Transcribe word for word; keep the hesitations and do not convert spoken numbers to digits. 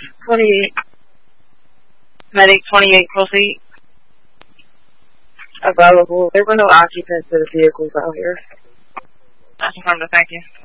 twenty-eight. Medic twenty-eight, proceed. Available. There were no occupants of the vehicles out here. That's affirmative, thank you.